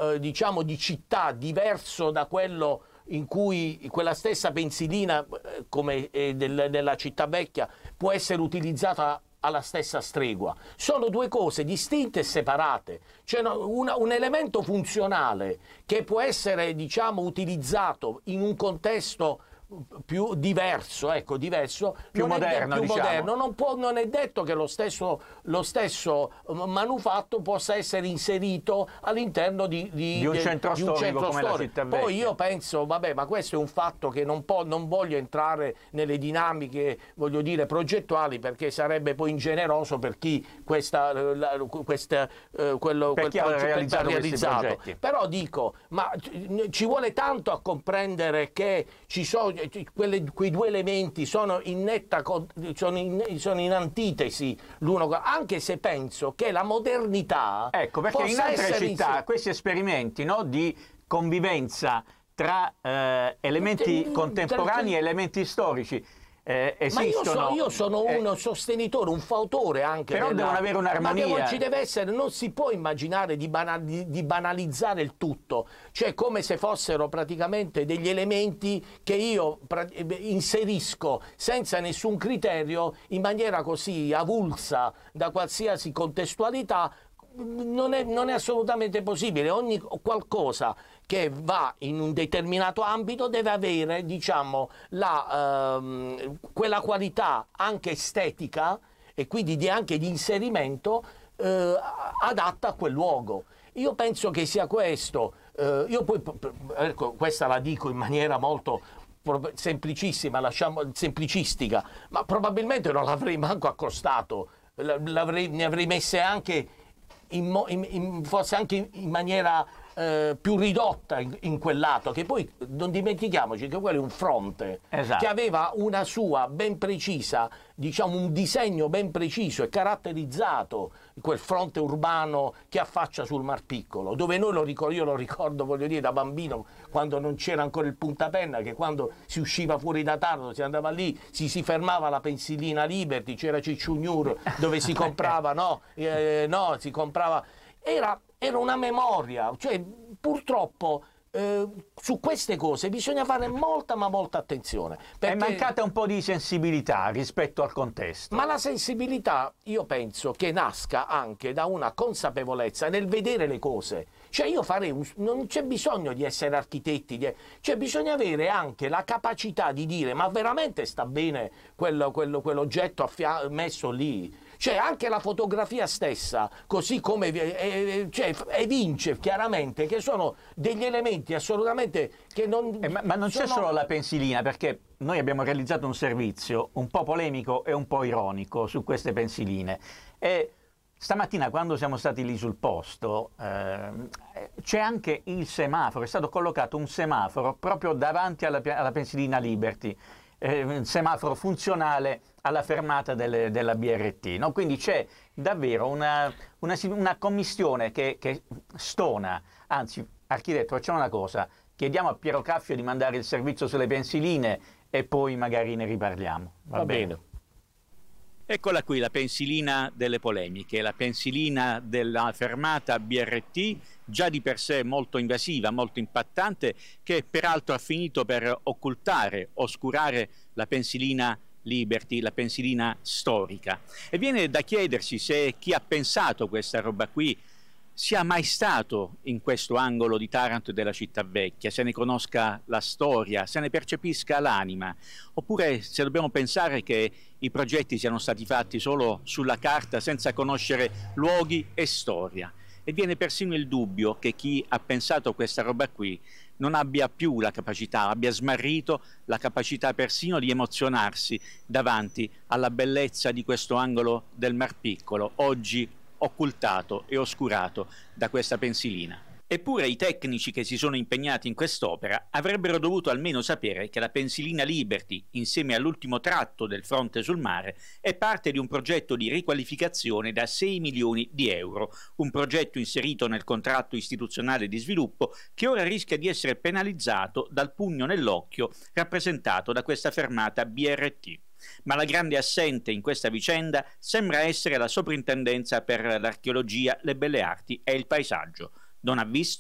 diciamo di città diverso da quello in cui quella stessa pensilina come della città vecchia può essere utilizzata alla stessa stregua. Sono due cose distinte e separate. C'è un elemento funzionale che può essere, diciamo, utilizzato in un contesto più diverso, ecco, diverso, più moderno, più diciamo. moderno. Non è detto che lo stesso manufatto possa essere inserito all'interno di un centro storico come la città vecchia. Poi io penso, vabbè, ma questo è un fatto che non voglio entrare nelle dinamiche, voglio dire, progettuali, perché sarebbe poi ingeneroso per chi quel progetto ha realizzato. Però dico, ma ci vuole tanto a comprendere che ci sono quei due elementi sono in netta sono in antitesi l'uno, anche se penso che la modernità, ecco, perché in altre città questi esperimenti, no, di convivenza tra elementi contemporanei e elementi storici esistono. Ma io sono un sostenitore, un fautore anche. Però devono avere un'armonia. Ma che ci deve essere, non si può immaginare di banalizzare il tutto, cioè come se fossero praticamente degli elementi che io inserisco senza nessun criterio in maniera così avulsa da qualsiasi contestualità. Non è assolutamente possibile. Ogni qualcosa che va in un determinato ambito deve avere, diciamo, quella qualità anche estetica e quindi anche di inserimento adatta a quel luogo. Io penso che sia questo. Io poi, ecco, questa la dico in maniera molto semplicissima, semplicistica, ma probabilmente non l'avrei manco accostato, ne avrei messe anche forse anche in maniera più ridotta in quel lato, che poi non dimentichiamoci che quello è un fronte, esatto, che aveva una sua ben precisa, diciamo un disegno ben preciso e caratterizzato, quel fronte urbano che affaccia sul Mar Piccolo, dove io lo ricordo, voglio dire, da bambino, quando non c'era ancora il puntapenna, che quando si usciva fuori da Taranto si andava lì, si fermava la pensilina Liberty, c'era Cicciugnur dove si comprava, si comprava, era una memoria, cioè purtroppo su queste cose bisogna fare molta attenzione. È mancata un po' di sensibilità rispetto al contesto. Ma la sensibilità, io penso che nasca anche da una consapevolezza nel vedere le cose. Cioè io non c'è bisogno di essere architetti, cioè bisogna avere anche la capacità di dire ma veramente sta bene quell'oggetto messo lì. Cioè anche la fotografia stessa, così come evince chiaramente che sono degli elementi assolutamente che non... ma non c'è solo la pensilina, perché noi abbiamo realizzato un servizio un po' polemico e un po' ironico su queste pensiline. E stamattina quando siamo stati lì sul posto c'è anche il semaforo, è stato collocato un semaforo proprio davanti alla pensilina Liberty, un semaforo funzionale alla fermata della BRT, no? Quindi c'è davvero una commistione che stona. Anzi, architetto, facciamo una cosa, chiediamo a Piero Caffio di mandare il servizio sulle pensiline e poi magari ne riparliamo. Va bene. Eccola qui la pensilina delle polemiche, la pensilina della fermata BRT, già di per sé molto invasiva, molto impattante, che peraltro ha finito per oscurare la pensilina Liberty, la pensilina storica. E viene da chiedersi se chi ha pensato questa roba qui sia mai stato in questo angolo di Taranto e della città vecchia, se ne conosca la storia, se ne percepisca l'anima, oppure se dobbiamo pensare che i progetti siano stati fatti solo sulla carta senza conoscere luoghi e storia. E viene persino il dubbio che chi ha pensato questa roba qui non abbia più la capacità, abbia smarrito la capacità persino di emozionarsi davanti alla bellezza di questo angolo del Mar Piccolo, oggi occultato e oscurato da questa pensilina. Eppure i tecnici che si sono impegnati in quest'opera avrebbero dovuto almeno sapere che la pensilina Liberty, insieme all'ultimo tratto del fronte sul mare, è parte di un progetto di riqualificazione da 6 milioni di euro, un progetto inserito nel contratto istituzionale di sviluppo che ora rischia di essere penalizzato dal pugno nell'occhio rappresentato da questa fermata BRT. Ma la grande assente in questa vicenda sembra essere la Soprintendenza per l'Archeologia, le Belle Arti e il Paesaggio. Non ha visto